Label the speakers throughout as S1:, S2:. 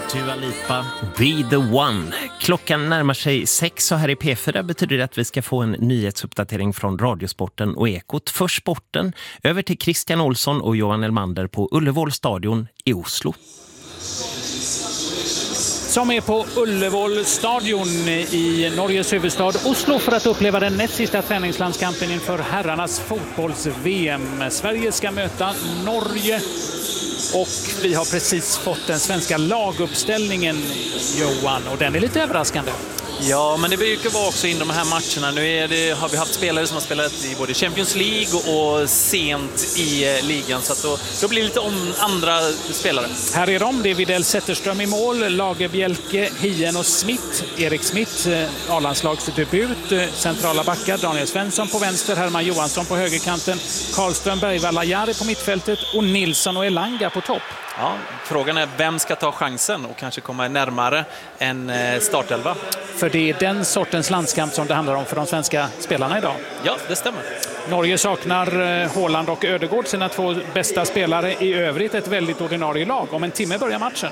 S1: Dua Lipa, Be the One. Klockan närmar sig 6 och här i P4 betyder det att vi ska få en nyhetsuppdatering från Radiosporten och Ekot. För sporten, över till Christian Olsson och Johan Elmander på Ullevål stadion i Oslo.
S2: Som är på Ullevål stadion i Norges huvudstad Oslo för att uppleva den näst sista träningslandskampen inför herrarnas fotbolls-VM. Sverige ska möta Norge och vi har precis fått den svenska laguppställningen, Johan, och den är lite överraskande.
S3: Ja, men det brukar vara också in de här matcherna. Nu har vi haft spelare som har spelat i både Champions League och sent i ligan, så att då blir det lite andra spelare.
S2: Här är de, det är Videll Zetterström i mål, Lagerbjälke, Hien och Smith. Erik Smith, A-landslagsdebut, centrala backar, Daniel Svensson på vänster, Herman Johansson på högerkanten, Karlström, Bergvall, Jari på mittfältet och Nilsson och Elanga på topp.
S3: Ja, frågan är vem ska ta chansen och kanske komma närmare en startelva.
S2: För det är den sortens landskamp som det handlar om för de svenska spelarna idag.
S3: Ja, det stämmer.
S2: Norge saknar Haaland och Ödegård, sina två bästa spelare. I övrigt ett väldigt ordinarie lag. Om en timme börjar matchen.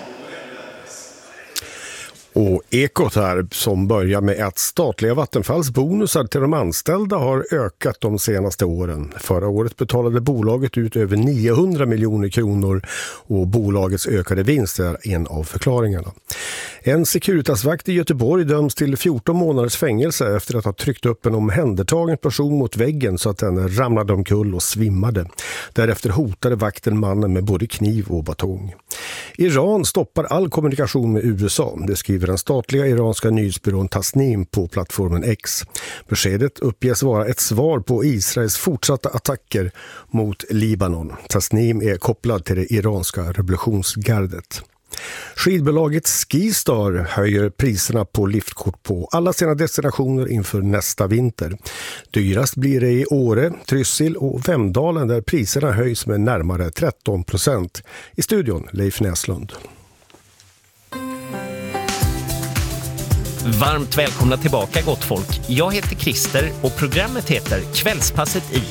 S4: Och Ekot här som börjar med att statliga Vattenfalls bonusar till de anställda har ökat de senaste åren. Förra året betalade bolaget ut över 900 miljoner kronor och bolagets ökade vinst är en av förklaringarna. En Securitasvakt i Göteborg döms till 14 månaders fängelse efter att ha tryckt upp en omhändertagen person mot väggen så att den ramlade omkull och svimmade. Därefter hotade vakten mannen med både kniv och batong. Iran stoppar all kommunikation med USA. Det skriver den statliga iranska nyhetsbyrån Tasnim på plattformen X. Beskedet uppges vara ett svar på Israels fortsatta attacker mot Libanon. Tasnim är kopplad till det iranska revolutionsgardet. Skidbolaget Skistar höjer priserna på liftkort på alla sina destinationer inför nästa vinter. Dyrast blir det i Åre, Trysil och Vemdalen där priserna höjs med närmare 13%. I studion Leif Näslund.
S1: Varmt välkomna tillbaka gott folk. Jag heter Christer och programmet heter Kvällspasset i.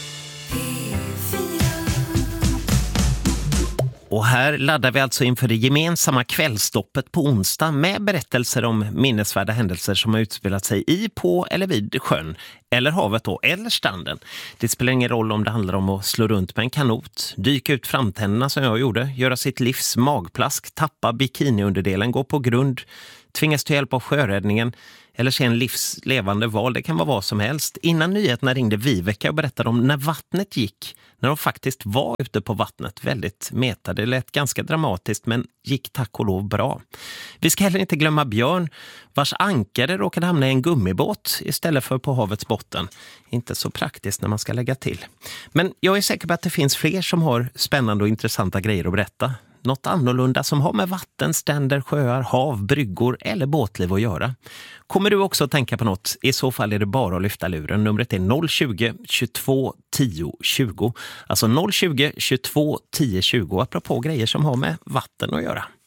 S1: Och här laddar vi alltså inför det gemensamma kvällstoppet på onsdag med berättelser om minnesvärda händelser som har utspelat sig i, på eller vid sjön, eller havet då, eller stranden. Det spelar ingen roll om det handlar om att slå runt med en kanot, dyka ut framtänderna som jag gjorde, göra sitt livs magplask, tappa bikiniunderdelen, gå på grund, tvingas till hjälp av sjöräddningen eller se en livslevande val. Det kan vara vad som helst. Innan nyheterna ringde Viveka och berättade om när vattnet gick. När de faktiskt var ute på vattnet. Väldigt meta. Det lät ganska dramatiskt men gick tack och lov bra. Vi ska heller inte glömma Björn vars ankare råkade hamna i en gummibåt istället för på havets botten. Inte så praktiskt när man ska lägga till. Men jag är säker på att det finns fler som har spännande och intressanta grejer att berätta. Något annorlunda som har med vatten, ständer, sjöar, hav, bryggor eller båtliv att göra. Kommer du också att tänka på något? I så fall är det bara att lyfta luren. Numret är 020 22 10 20. Alltså 020 22 10 20 apropå grejer som har med vatten att göra.